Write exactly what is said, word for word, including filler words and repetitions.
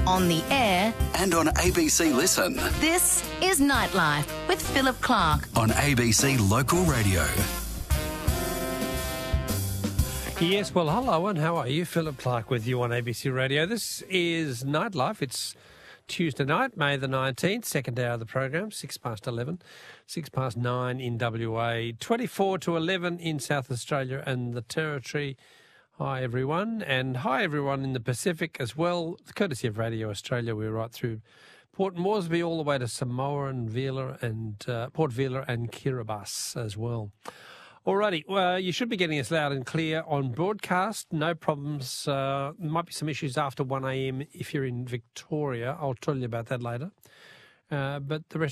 on the air and on A B C Listen. This is Nightlife with Philip Clark on A B C Local Radio. Yes, well, hello and how are you? Philip Clark with you on A B C Radio. This is Nightlife. It's Tuesday night, May the nineteenth, second hour of the program, six past eleven, six past nine in W A, twenty-four to eleven in South Australia and the Territory. Hi, everyone, and hi, everyone in the Pacific as well. Courtesy of Radio Australia, we're right through Port Moresby all the way to Samoa and Vila and uh, Port Vila and Kiribati as well. Alrighty, well, you should be getting us loud and clear on broadcast. No problems. Uh, might be some issues after one a.m. if you're in Victoria. I'll tell you about that later. Uh, but the rest